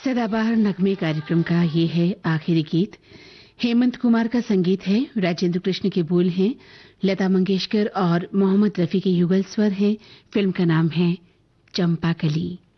सदाबहार नगमे कार्यक्रम का ये है आखिरी गीत। हेमंत कुमार का संगीत है, राजेंद्र कृष्ण के बोल हैं, लता मंगेशकर और मोहम्मद रफी के युगल स्वर हैं। फिल्म का नाम है चंपाकली।